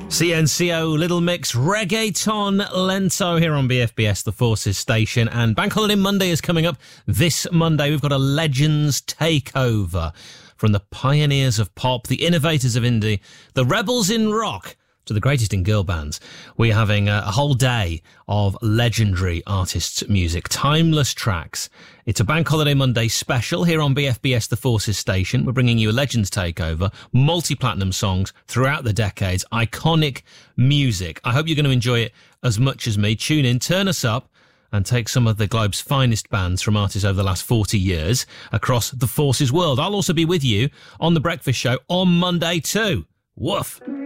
CNCO, Little Mix, Reggaeton Lento here on BFBS, the Forces station. And Bank Holiday Monday is coming up. This Monday, we've got a Legends takeover from the pioneers of pop, the innovators of indie, the rebels in rock, to the greatest in girl bands. We're having a whole day of legendary artists' music, timeless tracks. It's a Bank Holiday Monday special here on BFBS, the Forces station. We're bringing you a Legends takeover, multi-platinum songs throughout the decades, iconic music. I hope you're going to enjoy it as much as me. Tune in, turn us up, and take some of the globe's finest bands from artists over the last 40 years across the Forces world. I'll also be with you on The Breakfast Show on Monday too. Woof.